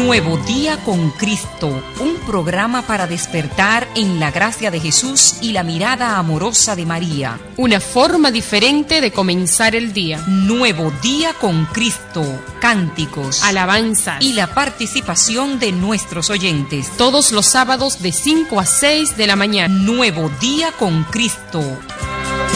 Nuevo Día con Cristo, un programa para despertar en la gracia de Jesús y la mirada amorosa de María. Una forma diferente de comenzar el día. Nuevo Día con Cristo, cánticos, alabanzas y la participación de nuestros oyentes. Todos los sábados de 5 a 6 de la mañana. Nuevo Día con Cristo.